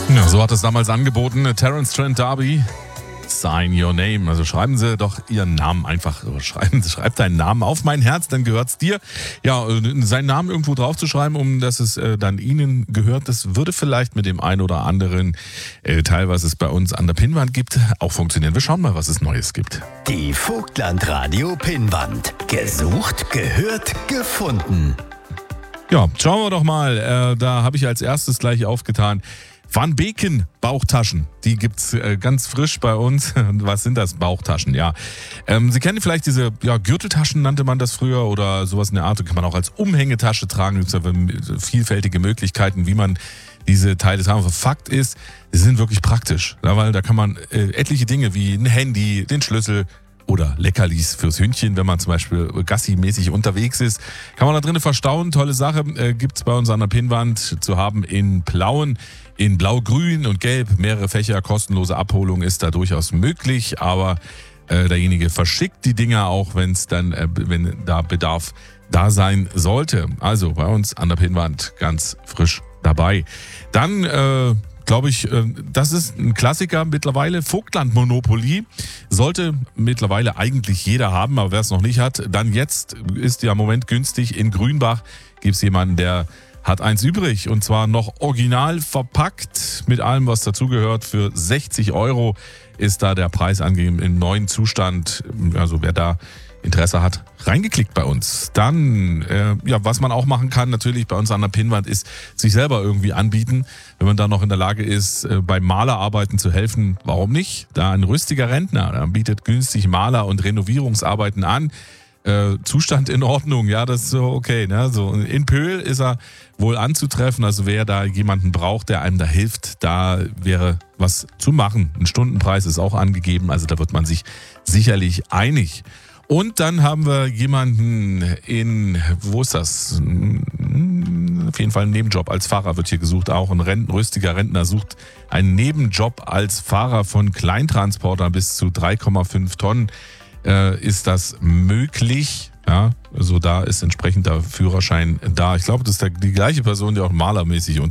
Ja, so hat es damals angeboten. Terence Trent D'Arby. Sign your name. Also schreiben Sie doch Ihren Namen einfach. Schreibt deinen Namen auf mein Herz, dann gehört's dir. Ja, seinen Namen irgendwo drauf zu schreiben, um dass es dann Ihnen gehört, das würde vielleicht mit dem einen oder anderen Teil, was es bei uns an der Pinnwand gibt, auch funktionieren. Wir schauen mal, was es Neues gibt. Die Vogtland-Radio Pinnwand. Gesucht, gehört, gefunden. Ja, schauen wir doch mal. Da habe ich als erstes gleich aufgetan. Van Beken Bauchtaschen, die gibt's ganz frisch bei uns. Was sind das, Bauchtaschen? Ja, Sie kennen vielleicht diese Gürteltaschen, nannte man das früher, oder sowas in der Art. Die kann man auch als Umhängetasche tragen. Es gibt vielfältige Möglichkeiten, wie man diese Teile tragen. Fakt ist, sie sind wirklich praktisch, weil da kann man etliche Dinge wie ein Handy, den Schlüssel oder Leckerlis fürs Hündchen, wenn man zum Beispiel Gassi-mäßig unterwegs ist, kann man da drinnen verstauen. Tolle Sache, gibt's bei uns an der Pinnwand zu haben in Plauen, in Blau, Grün und Gelb. Mehrere Fächer, kostenlose Abholung ist da durchaus möglich, aber derjenige verschickt die Dinger auch, wenn da Bedarf da sein sollte. Also bei uns an der Pinnwand ganz frisch dabei. Dann glaube ich, das ist ein Klassiker mittlerweile. Vogtland Monopoly sollte mittlerweile eigentlich jeder haben, aber wer es noch nicht hat, dann jetzt ist ja im Moment günstig. In Grünbach gibt es jemanden, der hat eins übrig, und zwar noch original verpackt mit allem, was dazugehört. Für 60 € ist da der Preis angegeben im neuen Zustand. Also wer da Interesse hat, reingeklickt bei uns. Dann, was man auch machen kann, natürlich bei uns an der Pinnwand, ist sich selber irgendwie anbieten. Wenn man da noch in der Lage ist, bei Malerarbeiten zu helfen, warum nicht? Da ein rüstiger Rentner, der bietet günstig Maler- und Renovierungsarbeiten an. Zustand in Ordnung, ja, das ist so okay. Ne? So in Pöhl ist er wohl anzutreffen, also wer da jemanden braucht, der einem da hilft, da wäre was zu machen. Ein Stundenpreis ist auch angegeben, also da wird man sich sicherlich einig. Und dann haben wir jemanden wo ist das? Auf jeden Fall ein Nebenjob als Fahrer wird hier gesucht. Auch ein rüstiger Rentner sucht einen Nebenjob als Fahrer von Kleintransporter bis zu 3,5 Tonnen. Ist das möglich? Ja, also da ist entsprechend der Führerschein da. Ich glaube, das ist die gleiche Person, die auch malermäßig